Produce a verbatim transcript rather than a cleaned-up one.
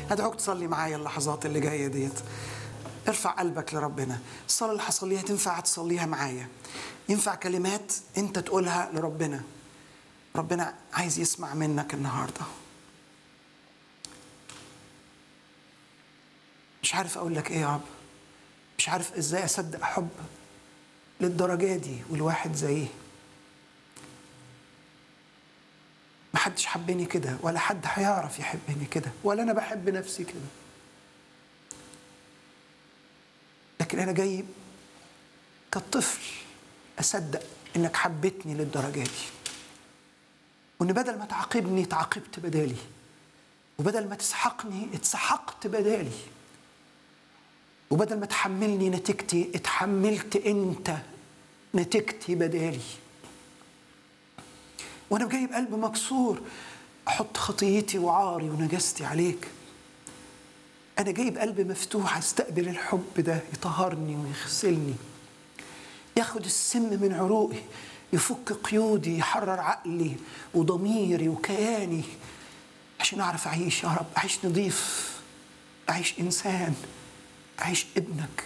أدعوك تصلي معايا اللحظات اللي جاية ديت. ارفع قلبك لربنا. الصلاة اللي هصليها تنفع تصليها معايا، ينفع كلمات أنت تقولها لربنا. ربنا عايز يسمع منك النهاردة. مش عارف أقول لك إيه يا رب، مش عارف إزاي أصدق حب للدرجة دي والواحد زيه. محدش حبني كده، ولا حد هيعرف يحبني كده، ولا أنا بحب نفسي كده. لكن أنا جاي كطفل أصدق إنك حبتني للدرجة دي، وإن بدل ما تعاقبني تعاقبت بدالي، وبدل ما تسحقني اتسحقت بدالي، وبدل ما تحملني نتيجتي اتحملت أنت نتيجتي بدالي. وأنا جاي بقلب مكسور أحط خطيتي وعاري ونجستي عليك. أنا جاي بقلب مفتوح أستقبل الحب ده يطهرني ويغسلني، ياخد السم من عروقي، يفك قيودي، يحرر عقلي وضميري وكياني، عشان أعرف أعيش يا رب، أعيش نظيف، أعيش إنسان، أعيش ابنك.